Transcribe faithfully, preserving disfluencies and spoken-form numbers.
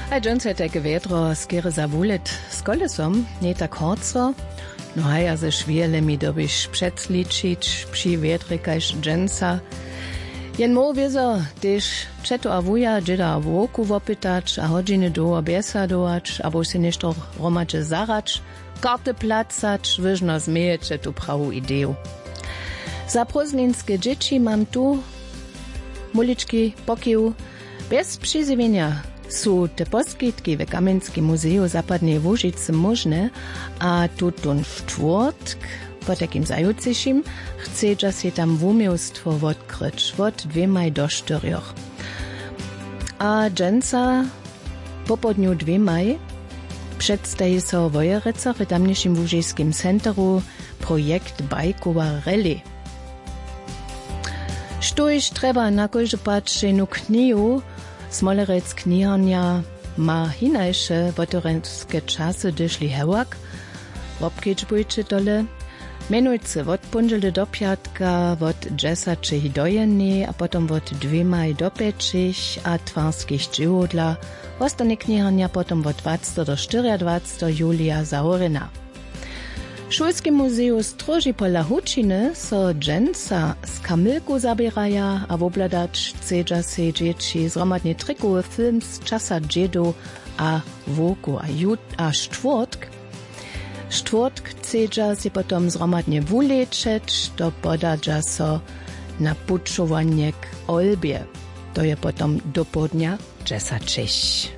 A dżące takie wietro skiery za wulet z kolesom, nie tak horco. No a ja ze szwiele mi dobisz przedliczyć przy wietrze każ dżęca. Jen mówię so, też czeto a wuja, dzida a woku wopytać, a hodziny do obiesa dołać, a bo się nieszto romacze zarać, karty placać, wyżno zmiecze tu prawu ideę. Za prozninskie dzieci mam tu muliczki, pokił, bez przyzywienia. Su te poskitki w Kamenskim Muzeju Zapadnej Łużycy możne, a tutun czwartk, po takim zajutrzejszym, chce, że się tam wumiejstwo odkryć, od dwiemaj do czterech. A dżęca po południu dwiemaj przedstawi się w Wojerecach w tamniejszym Łużyjskim centru projekt Bajkowa Rally. Sztuś trzeba na każdy patrzenu knihu, Smolerec kniharnia ma hinajsze wotorenskie czasy dyszli hewak, wopkieć bójczy dole, menujcy od punżele do piatka, od dżesaczych do jenny, a potom od dwiemaj do pięćich, a twarskich dziwodla, ostane kniharnia potom od dwudziestego do czternadziestego julia zahoryna. Szulskie muzeum stroży pola Hučiny so dżęca z kamilku zabieraja, a wobladać chcedza se dzieci zromadnie trikowy film z czasa dziedu a woku a jut a czwartk. Czwartk chcedza se potom zromadnie wuleczeć, to podadza so na puczowanie k Olbie. To je potom do południa dżesaczych.